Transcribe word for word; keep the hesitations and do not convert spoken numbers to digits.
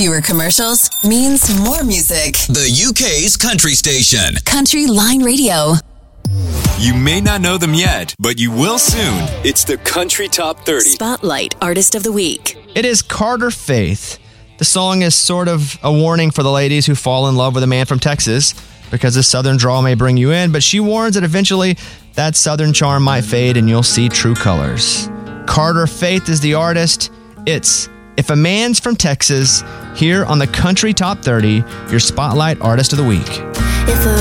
Fewer commercials means more music. The U K's country station. Country Line Radio. You may not know them yet, but you will soon. It's the Country Top thirty. Spotlight Artist of the Week. It is Carter Faith. The song is sort of a warning for the ladies who fall in love with a man from Texas, because his southern drawl may bring you in, but she warns that eventually that southern charm might fade and you'll see true colors. Carter Faith is the artist. It's If a Man's from Texas, here on the Country Top thirty, your Spotlight Artist of the Week. If a